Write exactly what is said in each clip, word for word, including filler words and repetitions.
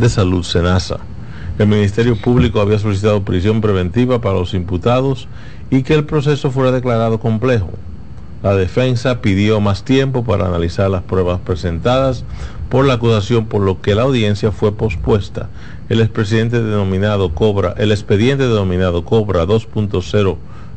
de Salud, SENASA. El Ministerio Público había solicitado prisión preventiva para los imputados y que el proceso fuera declarado complejo. La defensa pidió más tiempo para analizar las pruebas presentadas por la acusación, por lo que la audiencia fue pospuesta. El expresidente denominado Cobra, el expediente denominado Cobra dos punto cero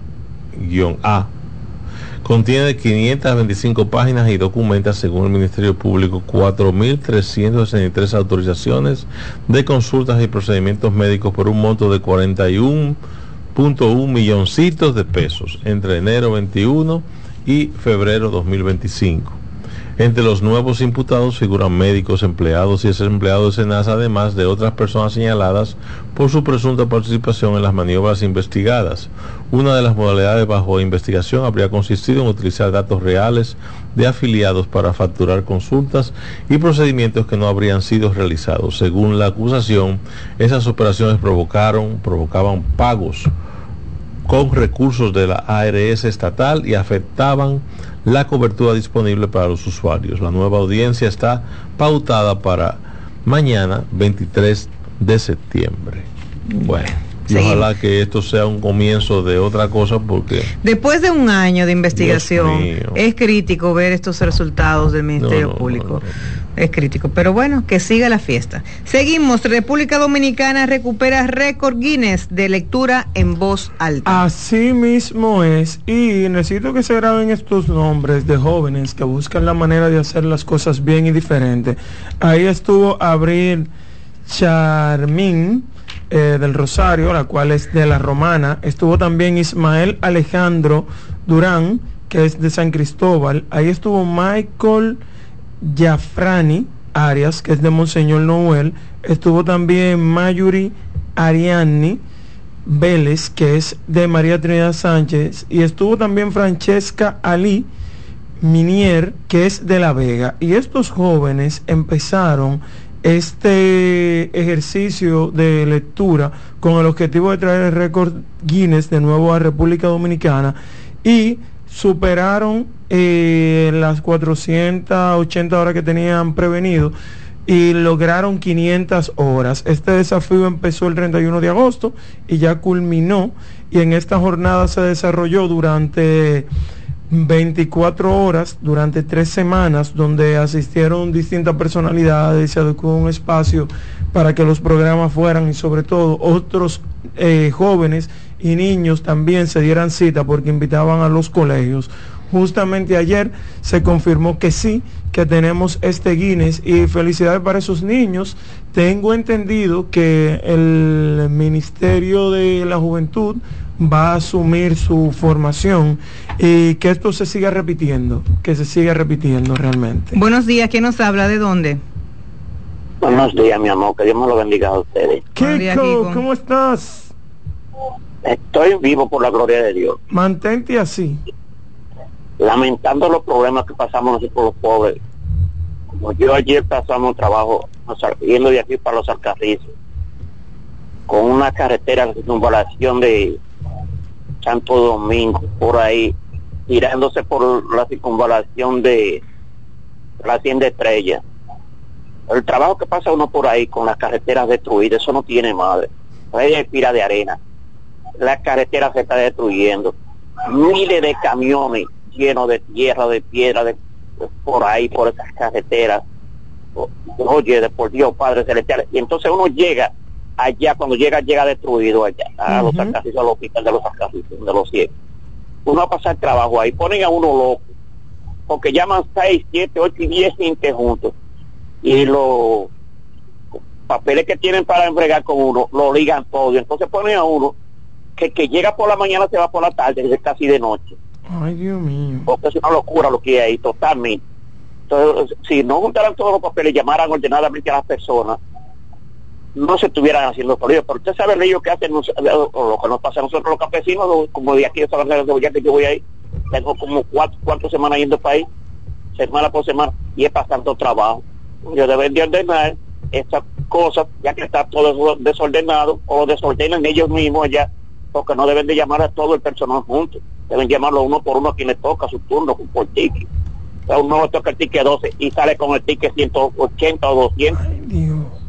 A contiene quinientas veinticinco páginas y documenta, según el Ministerio Público, cuatro mil trescientas sesenta y tres autorizaciones de consultas y procedimientos médicos por un monto de cuarenta y uno punto uno milloncitos de pesos entre enero veintiuno y febrero dos mil veinticinco. Entre los nuevos imputados figuran médicos, empleados y desempleados de SENASA, además de otras personas señaladas por su presunta participación en las maniobras investigadas. Una de las modalidades bajo investigación habría consistido en utilizar datos reales de afiliados para facturar consultas y procedimientos que no habrían sido realizados. Según la acusación, esas operaciones provocaron, provocaban pagos con recursos de la A R S estatal y afectaban la cobertura disponible para los usuarios. La nueva audiencia está pautada para mañana, veintitrés de septiembre. Bueno, y ojalá que esto sea un comienzo de otra cosa, porque después de un año de investigación es crítico ver estos resultados del Ministerio no, no, Público. no, no. Es crítico, pero bueno, que siga la fiesta. Seguimos. República Dominicana recupera récord Guinness de lectura en voz alta. Así mismo es, y necesito que se graben estos nombres de jóvenes que buscan la manera de hacer las cosas bien y diferente. Ahí estuvo Abril Charmín, eh, del Rosario, la cual es de La Romana. Estuvo también Ismael Alejandro Durán, que es de San Cristóbal. Ahí estuvo Michael Jafrani Arias, que es de Monseñor Noel. Estuvo también Mayuri Ariani Vélez, que es de María Trinidad Sánchez, y estuvo también Francesca Ali Minier, que es de La Vega. Y estos jóvenes empezaron este ejercicio de lectura con el objetivo de traer el récord Guinness de nuevo a República Dominicana, y superaron eh, las cuatrocientas ochenta horas que tenían prevenido y lograron quinientas horas. Este desafío empezó el treinta y uno de agosto y ya culminó, y en esta jornada se desarrolló durante veinticuatro horas, durante tres semanas, donde asistieron distintas personalidades, se adecuó un espacio para que los programas fueran, y sobre todo otros eh, jóvenes y niños también se dieran cita, porque invitaban a los colegios. Justamente ayer se confirmó que sí, que tenemos este Guinness, y felicidades para esos niños. Tengo entendido que el Ministerio de la Juventud va a asumir su formación y que esto se siga repitiendo, que se siga repitiendo realmente. Buenos días, ¿quién nos habla? ¿De dónde? Buenos días, mi amor, que Dios me lo bendiga a ustedes. Kiko, ¿cómo estás? Estoy vivo por la gloria de Dios. Mantente así. Lamentando los problemas que pasamos nosotros los pobres. Como yo ayer pasamos trabajo yendo de aquí para los Alcarrizos, con una carretera de circunvalación de Santo Domingo, por ahí, tirándose por la circunvalación de la Hacienda Estrella. El trabajo que pasa uno por ahí con las carreteras destruidas, eso no tiene madre. Hay pila de arena, la carretera se está destruyendo, miles de camiones llenos de tierra, de piedra, de, por ahí, por esas carreteras. Oye, de por Dios, Padre Celestial. Y entonces uno llega allá, cuando llega, llega destruido allá, a uh-huh. los Alcarrizos, al hospital de los Alcarrizos, de los ciegos. Uno va a pasar trabajo ahí, ponen a uno loco, porque llaman seis, siete, ocho y diez gente juntos, y los papeles que tienen para entregar con uno, lo ligan todo, y entonces ponen a uno que que llega por la mañana se va por la tarde, es casi de noche. Ay, Dios mío. Porque es una locura lo que hay ahí, totalmente. Entonces, si no juntaran todos los papeles, llamaran ordenadamente a las personas, no se estuvieran haciendo por ellos. Pero usted sabe ellos que hacen, o lo que nos pasa a nosotros los campesinos, como de aquí de San Francisco, ya que yo voy ahí, tengo como cuatro, cuatro semanas yendo para ahí, semana por semana, y es pasando trabajo. Yo deben de ordenar esas cosas, ya que está todo desordenado, o lo desordenan ellos mismos allá, porque no deben de llamar a todo el personal juntos, deben llamarlo uno por uno a quien le toca su turno, por ticket. O sea, uno le toca el ticket doce y sale con el ticket ciento ochenta o doscientos. Ay, Dios.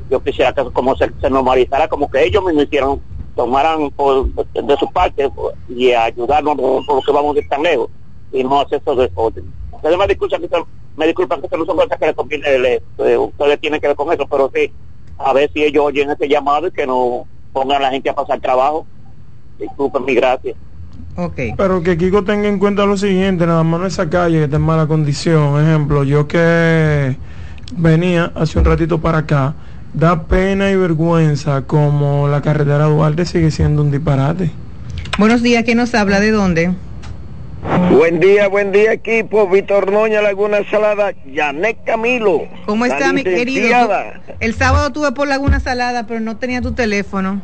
yo quisiera que como se, se normalizara, como que ellos mismos hicieron, tomaran por, de su parte por, y ayudarnos por, por lo que vamos de tan lejos y no hacer esos desorden. Ustedes me disculpan que me disculpan que no son cosas que les conviene, eh, ustedes tienen que ver con eso, pero sí, a ver si ellos oyen ese llamado y que no pongan a la gente a pasar trabajo. Disculpen, mi gracias. Okay. Pero que Kiko tenga en cuenta lo siguiente, nada más no esa calle que está en mala condición. Ejemplo, yo que venía hace un ratito para acá, da pena y vergüenza como la carretera Duarte sigue siendo un disparate. Buenos días, ¿quién nos habla? ¿De dónde? Buen día, buen día equipo, Víctor Noña, Laguna Salada, Yanet Camilo. ¿Cómo está mi querido? El sábado estuve por Laguna Salada, pero no tenía tu teléfono.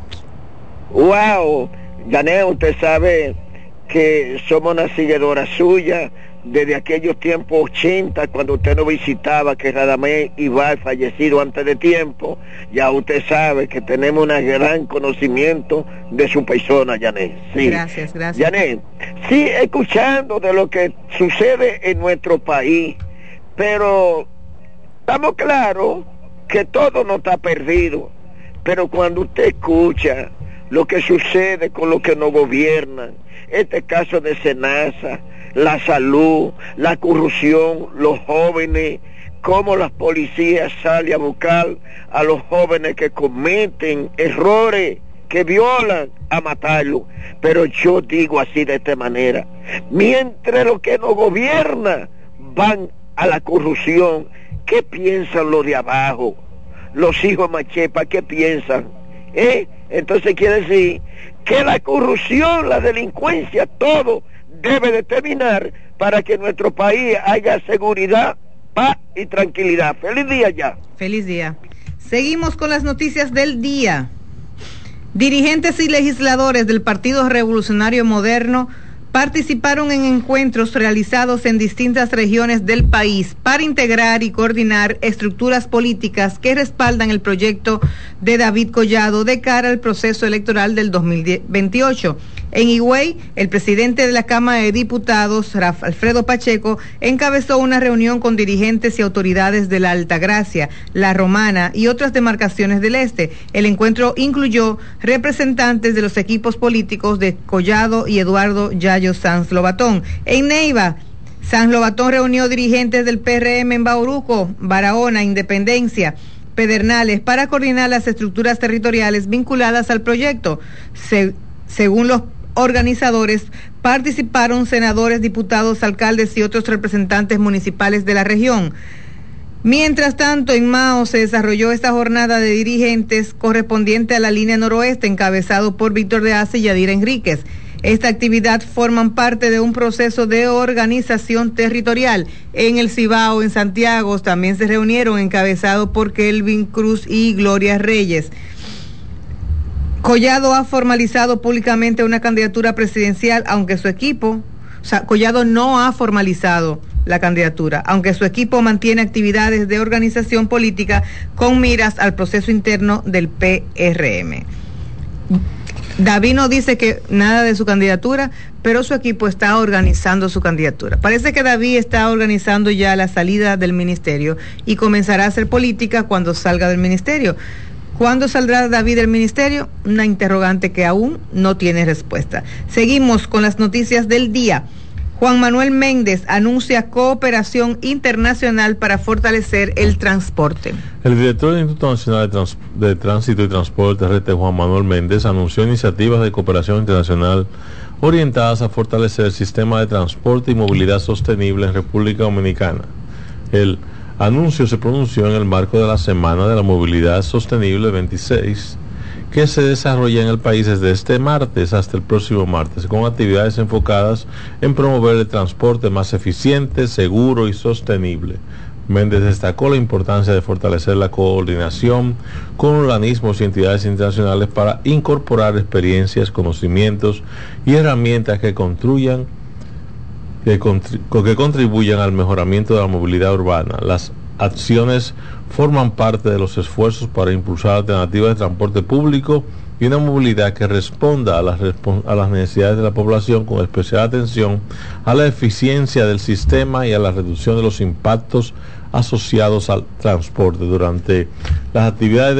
Wow, Yanet, usted sabe que somos una seguidora suya desde aquellos tiempos ochenta, cuando usted nos visitaba, que Radamés Ibar fallecido antes de tiempo. Ya usted sabe que tenemos un gran conocimiento de su persona, Yanet. Sí. Gracias, gracias. Yanet, sí, escuchando de lo que sucede en nuestro país, pero estamos claros que todo no está perdido. Pero cuando usted escucha lo que sucede con los que nos gobiernan, este caso de Senasa, la salud, la corrupción, los jóvenes, cómo las policías salen a buscar a los jóvenes que cometen errores, que violan, a matarlos. Pero yo digo así de esta manera, mientras los que nos gobiernan van a la corrupción, ¿qué piensan los de abajo? Los hijos Machepa, ¿qué piensan? ¿Eh? Entonces quiere decir que la corrupción, la delincuencia, todo debe de terminar para que en nuestro país haya seguridad, paz y tranquilidad. Feliz día ya. Feliz día. Seguimos con las noticias del día. Dirigentes y legisladores del Partido Revolucionario Moderno participaron en encuentros realizados en distintas regiones del país para integrar y coordinar estructuras políticas que respaldan el proyecto de David Collado de cara al proceso electoral del dos mil veintiocho. En Higüey, el presidente de la Cámara de Diputados, Alfredo Pacheco, encabezó una reunión con dirigentes y autoridades de la Altagracia, La Romana y otras demarcaciones del este. El encuentro incluyó representantes de los equipos políticos de Collado y Eduardo Yayo Sanz Lobatón. En Neiva, Sanz Lobatón reunió dirigentes del P R M en Bauruco, Barahona, Independencia, Pedernales, para coordinar las estructuras territoriales vinculadas al proyecto. Se, según los organizadores, participaron senadores, diputados, alcaldes y otros representantes municipales de la región. Mientras tanto, en Mao se desarrolló esta jornada de dirigentes correspondiente a la línea noroeste, encabezado por Víctor de Ase y Yadira Enríquez. Esta actividad forma parte de un proceso de organización territorial. En el Cibao, en Santiago, también se reunieron, encabezado por Kelvin Cruz y Gloria Reyes. Collado ha formalizado públicamente una candidatura presidencial, aunque su equipo, o sea, Collado no ha formalizado la candidatura, aunque su equipo mantiene actividades de organización política con miras al proceso interno del P R M. David no dice que nada de su candidatura, pero su equipo está organizando su candidatura. Parece que David está organizando ya la salida del ministerio y comenzará a hacer política cuando salga del ministerio. ¿Cuándo saldrá David del ministerio? Una interrogante que aún no tiene respuesta. Seguimos con las noticias del día. Juan Manuel Méndez anuncia cooperación internacional para fortalecer el transporte. El director del Instituto Nacional de, Trans de Tránsito y Transporte Terrestre, Juan Manuel Méndez, anunció iniciativas de cooperación internacional orientadas a fortalecer el sistema de transporte y movilidad sostenible en República Dominicana. El anuncio se pronunció en el marco de la Semana de la Movilidad Sostenible veintiséis, que se desarrolla en el país desde este martes hasta el próximo martes, con actividades enfocadas en promover el transporte más eficiente, seguro y sostenible. Méndez destacó la importancia de fortalecer la coordinación con organismos y entidades internacionales para incorporar experiencias, conocimientos y herramientas que construyan Que, contribu que contribuyan al mejoramiento de la movilidad urbana. Las acciones forman parte de los esfuerzos para impulsar alternativas de transporte público y una movilidad que responda a las, a las necesidades de la población, con especial atención a la eficiencia del sistema y a la reducción de los impactos asociados al transporte. Durante las actividades de